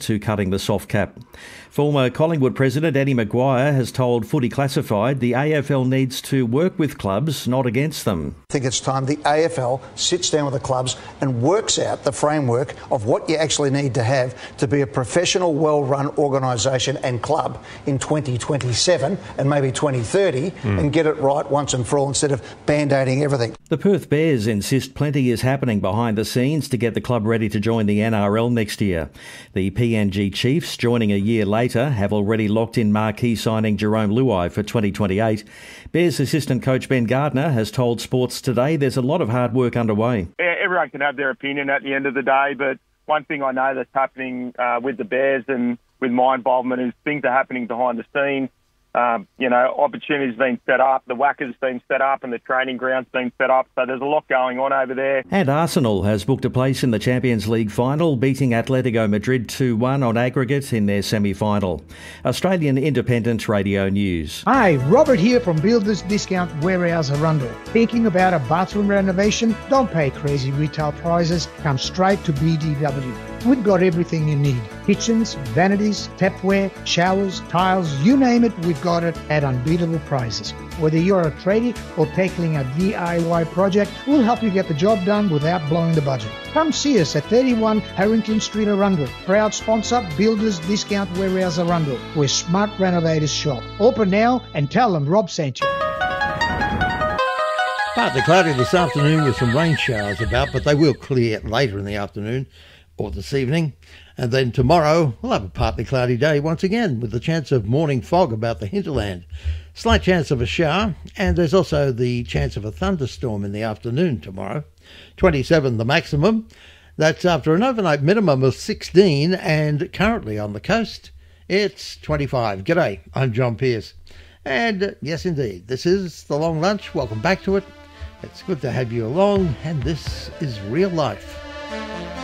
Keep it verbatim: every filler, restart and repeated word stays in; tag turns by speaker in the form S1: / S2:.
S1: to cutting the soft cap. Former Collingwood President Eddie Maguire has told Footy Classified the A F L needs to work with clubs, not against them.
S2: I think it's time the A F L sits down with the clubs and works out the framework of what you actually need to have to be a professional, well-run organisation and club in twenty twenty-seven and maybe twenty thirty mm. and get it right once and for all instead of band-aiding everything.
S1: The Perth Bears insist plenty is happening behind the scenes to get the club ready to join the N R L next year. The P N G Chiefs, joining a year later, have already locked in marquee signing Jerome Luai for twenty twenty-eight. Bears assistant coach Ben Gardner has told Sports Today there's a lot of hard work underway.
S3: Everyone can have their opinion at the end of the day, but one thing I know that's happening uh, with the Bears and with my involvement is things are happening behind the scenes. Um, you know, opportunities being set up, the whackers being set up and the training grounds being set up. So there's a lot going on over there.
S1: And Arsenal has booked a place in the Champions League final, beating Atletico Madrid two one on aggregate in their semi-final. Australian Independent Radio News.
S4: Hi, Robert here from Builders Discount Warehouse Arundel. Thinking about a bathroom renovation? Don't pay crazy retail prices. Come straight to B D W. We've got everything you need. Kitchens, vanities, tapware, showers, tiles, you name it, we've got it at unbeatable prices. Whether you're a tradie or tackling a D I Y project, we'll help you get the job done without blowing the budget. Come see us at thirty-one Harrington Street, Arundel. Proud sponsor, Builders Discount Warehouse Arundel, where smart renovators shop. Open now and tell them Rob sent you.
S5: Partly cloudy this afternoon with some rain showers about, but they will clear later in the afternoon or this evening. And then tomorrow we'll have a partly cloudy day once again with the chance of morning fog about the hinterland. Slight chance of a shower, and there's also the chance of a thunderstorm in the afternoon tomorrow. twenty-seven the maximum. That's after an overnight minimum of sixteen, and currently on the coast it's twenty-five. G'day, I'm John Pearce. And uh, yes indeed, this is The Long Lunch. Welcome back to it. It's good to have you along, and this is real life.